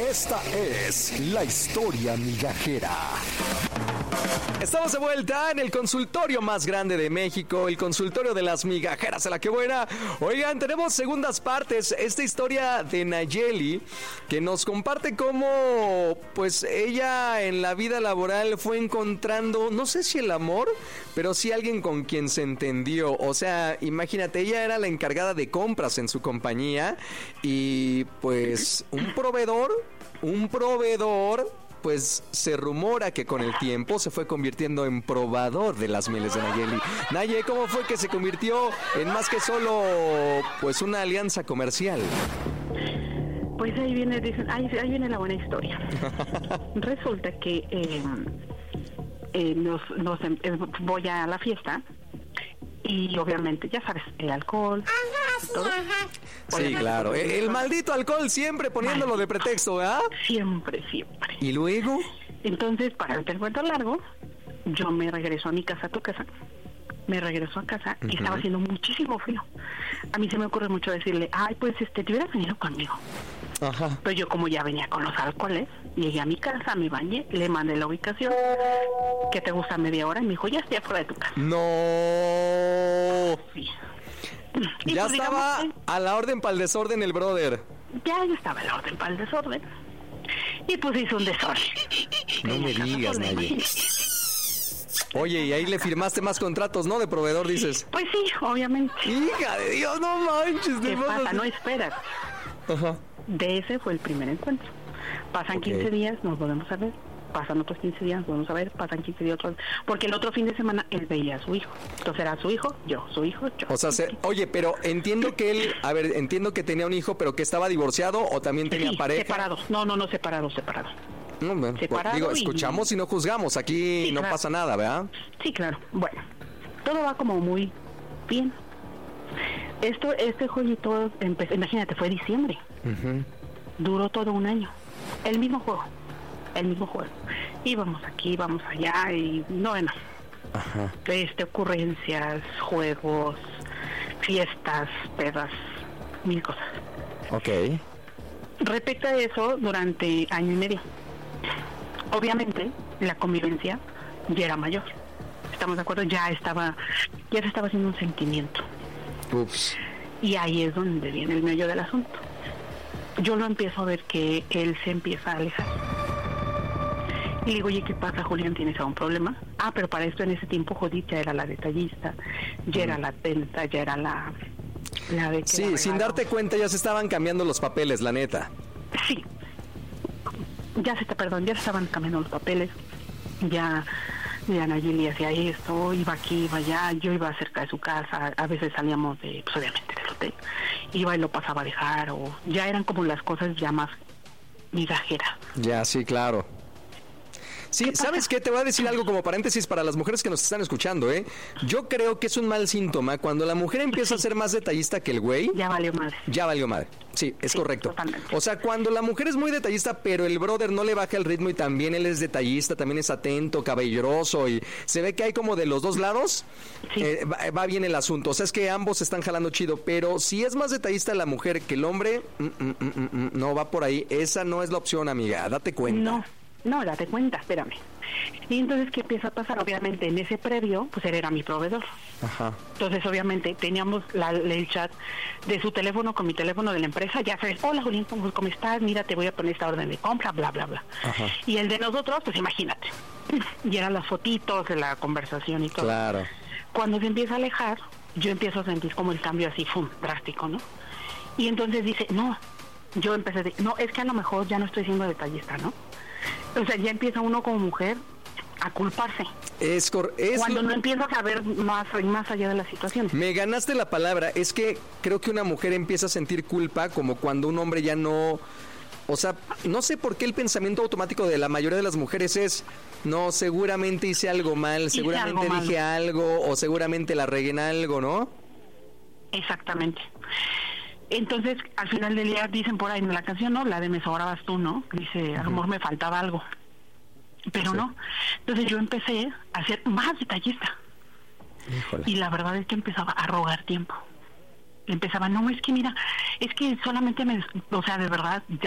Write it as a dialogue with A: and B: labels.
A: Esta es la historia migajera.
B: Estamos de vuelta en el consultorio más grande de México, el consultorio de las migajeras a la que buena. Oigan, tenemos segundas partes. Esta historia de Nayeli, que nos comparte cómo, pues, ella en la vida laboral fue encontrando, no sé si el amor, pero sí alguien con quien se entendió. O sea, imagínate, ella era la encargada de compras en su compañía y, pues, un proveedor, pues se rumora que con el tiempo se fue convirtiendo en probador de las mieles de Nayeli. Naye, ¿cómo fue que se convirtió en más que solo, pues, una alianza comercial?
C: Pues ahí viene, dicen, ahí viene la buena historia. Resulta que voy a la fiesta y obviamente, ya sabes, el alcohol, todo.
B: Sí, claro. El maldito alcohol siempre poniéndolo de pretexto, ¿verdad?
C: Siempre.
B: ¿Y luego?
C: Entonces, para el cuento largo, yo me regreso a mi casa, me regreso a casa y estaba haciendo muchísimo frío. A mí se me ocurre mucho decirle, ay, pues te hubieras venido conmigo.
B: Ajá.
C: Pero yo, como ya venía con los alcoholes, llegué a mi casa, me bañé, le mandé la ubicación, que te gusta media hora, y me dijo, ya estoy afuera de tu casa.
B: No.
C: Sí.
B: Ya
C: pues,
B: estaba a la orden para el desorden el brother.
C: Ya estaba a la orden para el desorden. Y pues hizo un desorden.
B: No me digas, Naye. Oye, y ahí le firmaste más contratos, ¿no? De proveedor, dices.
C: Pues sí, obviamente.
B: Hija de Dios, no manches.
C: ¿Qué pasa? No esperas.
B: Ajá.
C: De ese fue el primer encuentro. Pasan 15 días, nos volvemos a ver. Pasan otros 15 días, nos volvemos a ver. Pasan 15 días otros. Porque el otro fin de semana él veía a su hijo. Entonces era su hijo, yo, su hijo, yo.
B: O sea, oye, pero entiendo que él, entiendo que tenía un hijo, pero que estaba divorciado o también tenía pareja.
C: Separados. No, separados.
B: No, bueno, digo, escuchamos y no juzgamos. Aquí sí, no claro. Pasa nada, ¿verdad?
C: Sí, claro. Bueno, todo va como muy bien. Este jueguito empezó, imagínate, fue diciembre. Duró todo un año. El mismo juego. Íbamos aquí, íbamos allá y bueno.
B: Ajá.
C: Ocurrencias, juegos, fiestas, pedas, mil cosas.
B: Ok.
C: Respecto a eso, durante año y medio. Obviamente, la convivencia ya era mayor. ¿Estamos de acuerdo? Ya se estaba haciendo un sentimiento.
B: Ups.
C: Y ahí es donde viene el meollo del asunto. Yo lo empiezo a ver que él se empieza a alejar. Y le digo, oye, ¿qué pasa, Julián? ¿Tienes algún problema? Ah, pero para esto en ese tiempo Judith ya era la detallista, ya era la atenta, ya era la de que
B: sí, sin darte cuenta ya se estaban cambiando los papeles, la neta.
C: Sí. Ya se estaban cambiando los papeles. Ya Nayeli hacía esto, iba aquí, iba allá, yo iba cerca de su casa, a veces salíamos pues obviamente del hotel, iba y lo pasaba a dejar, o ya eran como las cosas ya más migajeras.
B: Ya, sí, claro. Sí, ¿sabes qué? Te voy a decir algo como paréntesis para las mujeres que nos están escuchando, ¿eh? Yo creo que es un mal síntoma cuando la mujer empieza a ser más detallista que el güey.
C: Ya valió madre.
B: Sí, es correcto.
C: Totalmente.
B: O sea, cuando la mujer es muy detallista, pero el brother no le baja el ritmo y también él es detallista, también es atento, caballeroso y se ve que hay como de los dos lados, sí. Va bien el asunto. O sea, es que ambos están jalando chido, pero si es más detallista la mujer que el hombre, no va por ahí. Esa no es la opción, amiga, date cuenta.
C: No, date cuenta, espérame. Y entonces, ¿qué empieza a pasar? Obviamente, en ese previo, pues él era mi proveedor.
B: Ajá.
C: Entonces, obviamente, teníamos el chat de su teléfono con mi teléfono de la empresa. Ya sabes, hola, Julián, ¿cómo estás? Mira, te voy a poner esta orden de compra, bla, bla, bla.
B: Ajá.
C: Y el de nosotros, pues imagínate. Y eran las fotitos de la conversación y todo.
B: Claro.
C: Cuando se empieza a alejar, yo empiezo a sentir como el cambio así, drástico, ¿no? Y entonces dice, yo empecé a decir, es que a lo mejor ya no estoy siendo detallista, ¿no? O sea, ya empieza uno como mujer a culparse. Cuando no empiezas a ver más allá de la situación.
B: Me ganaste la palabra. Es que creo que una mujer empieza a sentir culpa como cuando un hombre ya no... O sea, no sé por qué el pensamiento automático de la mayoría de las mujeres es... No, seguramente hice algo mal, seguramente dije algo o seguramente la regué en algo, ¿no?
C: Exactamente. Entonces, al final del día dicen por ahí en la canción, ¿no? La de me sobrabas tú, ¿no? Dice, a lo mejor me faltaba algo. Pero sí. No. Entonces yo empecé a ser más detallista.
B: Híjole.
C: Y la verdad es que empezaba a rogar tiempo. Empezaba, es que mira, es que solamente o sea, de verdad,